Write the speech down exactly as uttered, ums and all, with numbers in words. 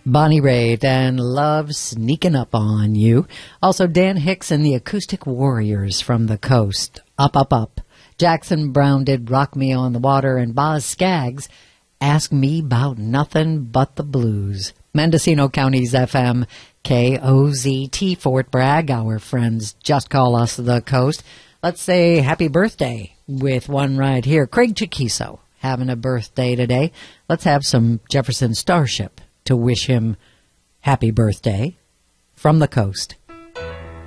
Bonnie Raitt and Love Sneaking Up on You. Also Dan Hicks and the Acoustic Warriors from the Coast. Up, Up, Up. Jackson Browne did Rock Me on the Water, and Boz Scaggs, Ask Me 'Bout Nothing But the Blues. Mendocino County's F M, K O Z T, Fort Bragg. Our friends just call us the Coast. Let's say happy birthday with one right here. Craig Chiquiso having a birthday today. Let's have some Jefferson Starship to wish him happy birthday from the Coast.